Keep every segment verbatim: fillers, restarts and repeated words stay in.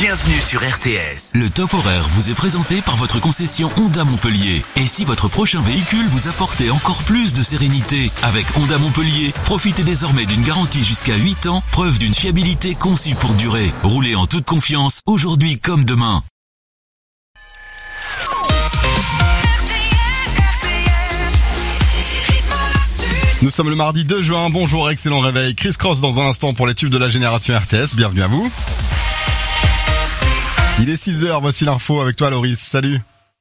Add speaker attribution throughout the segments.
Speaker 1: Bienvenue sur R T S. Le top horaire vous est présenté par votre concession Honda Montpellier. Et si votre prochain véhicule vous apportait encore plus de sérénité, avec Honda Montpellier, profitez désormais d'une garantie jusqu'à huit ans, preuve d'une fiabilité conçue pour durer. Roulez en toute confiance, aujourd'hui comme demain.
Speaker 2: Nous sommes le mardi deux juin, bonjour, excellent réveil. Chris Cross dans un instant pour les tubes de la génération R T S, bienvenue à vous. Il est six heures, voici l'info avec toi Loris, salut.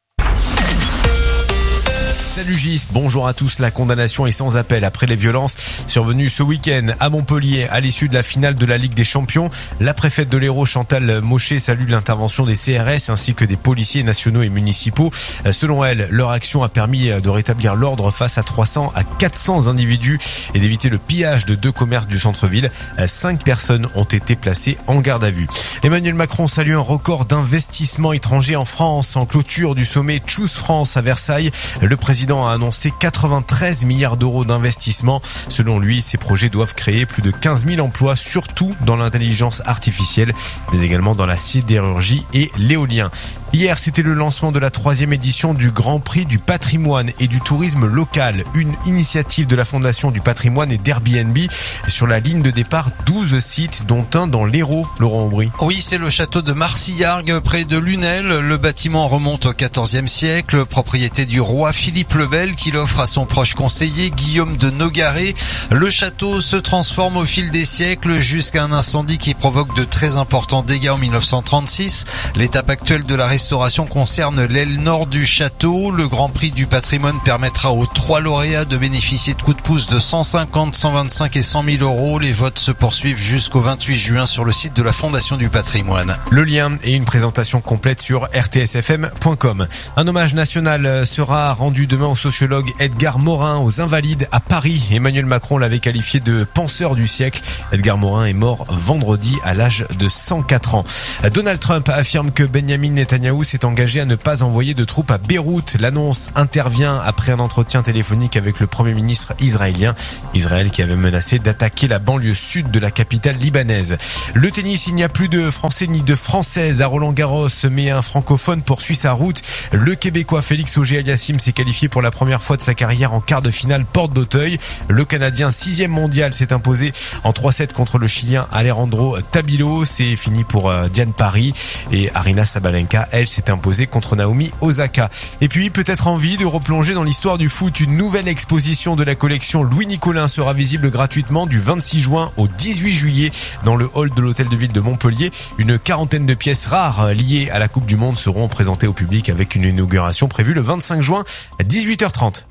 Speaker 3: Salut Gis, bonjour à tous. La condamnation est sans appel après les violences survenues ce week-end à Montpellier à l'issue de la finale de la Ligue des Champions. La préfète de l'Hérault, Chantal Mochet, salue l'intervention des C R S ainsi que des policiers nationaux et municipaux. Selon elle, leur action a permis de rétablir l'ordre face à trois cents à quatre cents individus et d'éviter le pillage de deux commerces du centre-ville. Cinq personnes ont été placées en garde à vue. Emmanuel Macron salue un record d'investissement étranger en France en clôture du sommet Choose France à Versailles. Le président a annoncé quatre-vingt-treize milliards d'euros d'investissement. Selon lui, ces projets doivent créer plus de quinze mille emplois, surtout dans l'intelligence artificielle, mais également dans la sidérurgie et l'éolien. Hier, c'était le lancement de la troisième édition du Grand Prix du patrimoine et du tourisme local, une initiative de la Fondation du patrimoine et d'Airbnb. Sur la ligne de départ, douze sites, dont un dans l'Hérault, Laurent Aubry.
Speaker 4: Oui, c'est le château de Marcillargues, près de Lunel. Le bâtiment remonte au quatorzième siècle, propriété du roi Philippe le Bel, qui l'offre à son proche conseiller Guillaume de Nogaret. Le château se transforme au fil des siècles jusqu'à un incendie qui provoque de très importants dégâts en mille neuf cent trente-six. L'étape actuelle de la restauration concerne l'aile nord du château. Le Grand Prix du patrimoine permettra aux trois lauréats de bénéficier de coups de pouce de cent cinquante, cent vingt-cinq et cent mille euros. Les votes se poursuivent jusqu'au vingt-huit juin sur le site de la Fondation du patrimoine.
Speaker 3: Le lien et une présentation complète sur r t s f m point com. Un hommage national sera rendu demain au sociologue Edgar Morin aux Invalides à Paris. Emmanuel Macron l'avait qualifié de penseur du siècle. Edgar Morin est mort vendredi à l'âge de cent quatre ans. Donald Trump affirme que Benjamin Netanyahou s'est engagé à ne pas envoyer de troupes à Beyrouth. L'annonce intervient après un entretien téléphonique avec le Premier ministre israélien. Israël qui avait menacé d'attaquer la banlieue sud de la capitale libanaise. Le tennis, il n'y a plus de Français ni de Françaises à Roland-Garros, mais un francophone poursuit sa route. Le Québécois Félix Auger-Aliassime s'est qualifié pour la première fois de sa carrière en quart de finale porte d'Auteuil. Le Canadien sixième mondial s'est imposé en trois sept contre le Chilien Alejandro Tabilo. C'est fini pour Diane Paris et Arina Sabalenka, elle s'est imposée contre Naomi Osaka. Et puis peut-être envie de replonger dans l'histoire du foot. Une nouvelle exposition de la collection Louis Nicolin sera visible gratuitement du vingt-six juin au dix-huit juillet dans le hall de l'hôtel de ville de Montpellier. Une quarantaine de pièces rares liées à la Coupe du Monde seront présentées au public avec une inauguration prévue le vingt-cinq juin à dix-huit heures trente.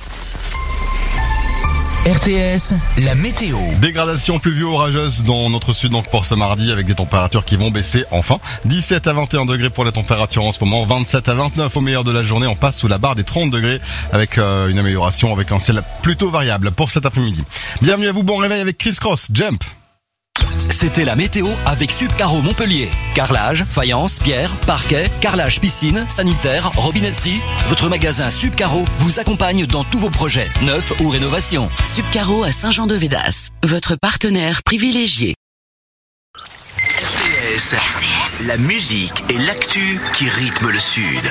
Speaker 1: R T S, la météo.
Speaker 2: Dégradation pluvio-orageuse dans notre sud donc pour ce mardi avec des températures qui vont baisser enfin. dix-sept à vingt et un degrés pour les températures en ce moment, vingt-sept à vingt-neuf au meilleur de la journée. On passe sous la barre des trente degrés avec euh, une amélioration avec un ciel plutôt variable pour cet après-midi. Bienvenue à vous, bon réveil avec Chris Cross, Jump.
Speaker 5: C'était la météo avec Subcaro Montpellier. Carrelage, faïence, pierre, parquet, carrelage piscine, sanitaire, robinetterie. Votre magasin Subcaro vous accompagne dans tous vos projets, neufs ou rénovations.
Speaker 6: Subcaro à Saint-Jean-de-Védas, votre partenaire privilégié.
Speaker 1: R T S, la musique et l'actu qui rythment le Sud.